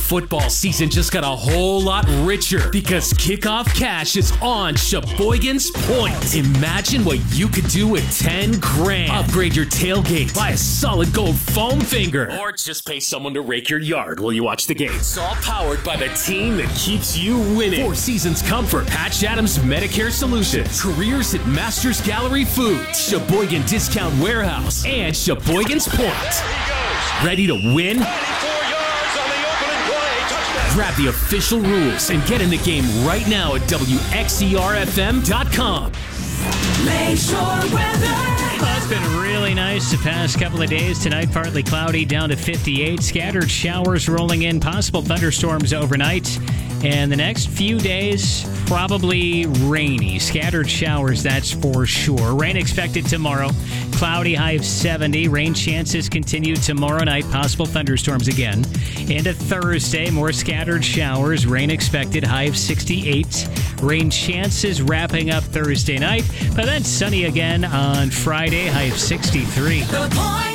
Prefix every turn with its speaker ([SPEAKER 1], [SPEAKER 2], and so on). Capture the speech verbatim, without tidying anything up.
[SPEAKER 1] football season just got a whole lot richer because Kickoff Cash is on Sheboygan's Point. Imagine what you could do with ten grand. Upgrade your tailgate, buy a solid gold foam finger, or just pay someone to rake your yard while you watch the game. It's all powered by the team that keeps you winning. Four Seasons Comfort, Patch Adams Medicare Solutions, careers at Masters Gallery Foods, Sheboygan Discount Warehouse, and Sheboygan's Point. Ready to win? Grab the official rules and get in the game right now at W X E R F M dot com.
[SPEAKER 2] Lakeshore weather.
[SPEAKER 3] Well, it's been really nice the past couple of days. Tonight, partly cloudy, down to fifty-eight. Scattered showers rolling in, possible thunderstorms overnight. And the next few days, probably rainy. Scattered showers, that's for sure. Rain expected tomorrow. Cloudy, high of seventy. Rain chances continue tomorrow night. Possible thunderstorms again. Into Thursday, more scattered showers. Rain expected, high of sixty-eight. Rain chances wrapping up Thursday night. But then sunny again on Friday, high of sixty-three.
[SPEAKER 2] The Point.